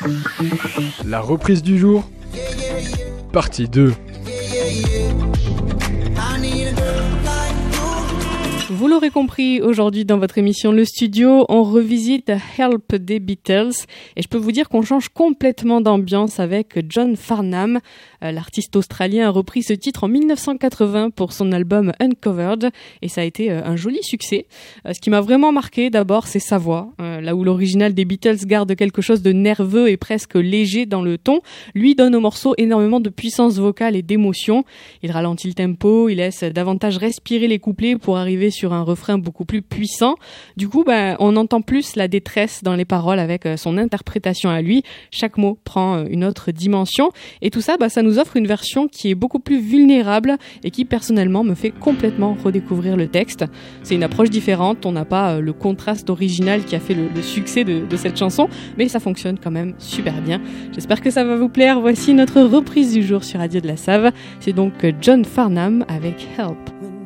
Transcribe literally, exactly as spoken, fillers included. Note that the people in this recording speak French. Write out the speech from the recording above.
La reprise du jour, partie deux. Vous l'aurez compris, aujourd'hui dans votre émission Le Studio, on revisite Help des Beatles et je peux vous dire qu'on change complètement d'ambiance avec John Farnham. Euh, l'artiste australien a repris ce titre en dix-neuf cent quatre-vingts pour son album Uncovered et ça a été euh, un joli succès. Euh, ce qui m'a vraiment marqué d'abord, c'est sa voix. Euh, là où l'original des Beatles garde quelque chose de nerveux et presque léger dans le ton, lui donne au morceau énormément de puissance vocale et d'émotion. Il ralentit le tempo, il laisse davantage respirer les couplets pour arriver sur un refrain beaucoup plus puissant. Du coup, ben, on entend plus la détresse dans les paroles avec son interprétation à lui. Chaque mot prend une autre dimension. Et tout ça, ben, ça nous offre une version qui est beaucoup plus vulnérable et qui, personnellement, me fait complètement redécouvrir le texte. C'est une approche différente. On n'a pas le contraste original qui a fait le, le succès de, de cette chanson, mais ça fonctionne quand même super bien. J'espère que ça va vous plaire. Voici notre reprise du jour sur Radio de la Save. C'est donc John Farnham avec Help.